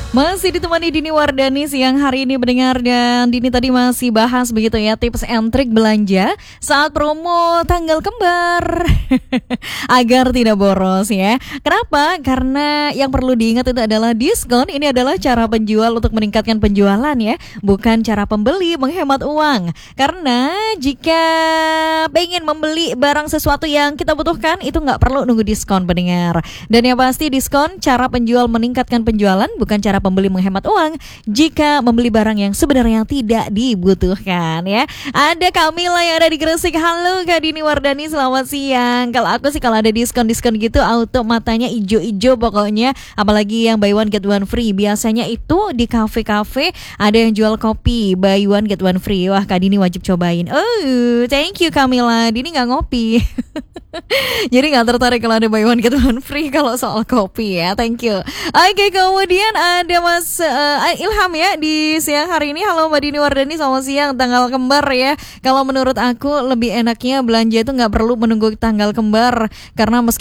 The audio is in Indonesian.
Masih ditemani Dini Wardani siang hari ini mendengar, dan Dini tadi masih bahas begitu ya tips and trik belanja saat promo tanggal kembar agar tidak boros ya. Kenapa? Karena yang perlu diingat itu adalah diskon ini adalah cara penjual untuk meningkatkan penjualan ya, bukan cara pembeli menghemat uang. Karena jika pengen membeli barang sesuatu yang kita butuhkan itu nggak perlu nunggu diskon pendengar. Dan yang pasti diskon cara penjual meningkatkan penjualan, bukan cara pembeli menghemat uang jika membeli barang yang sebenarnya tidak dibutuhkan ya. Ada Kamila yang ada di Gresik. Halo Kak Dini Wardani, selamat siang. Kalau aku sih kalau ada diskon-diskon gitu auto matanya ijo-ijo pokoknya. Apalagi yang buy one get one free. Biasanya itu di kafe-kafe ada yang jual kopi buy one get one free. Wah Kak Dini wajib cobain. Oh thank you Kamila, Dini gak ngopi jadi gak tertarik kalau ada buy one get one free kalau soal kopi ya. Thank you. Oke, kemudian ada Mas Ilham ya di siang hari ini. Halo Mbak Dini Wardani, selamat siang. Tanggal kembar ya. Kalau menurut aku lebih enaknya belanja itu gak perlu menunggu tanggal kembar, karena